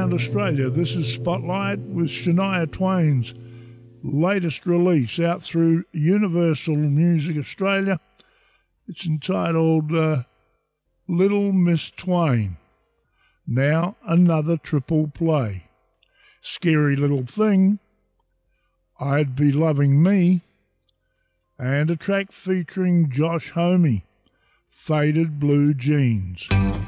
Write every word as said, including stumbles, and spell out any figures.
around Australia. This is Spotlight with Shania Twain's latest release out through Universal Music Australia. It's entitled uh, Little Miss Twain. Now another triple play. Scary Little Thing, I'd Be Loving Me, and a track featuring Josh Homme, Faded Blue Jeans.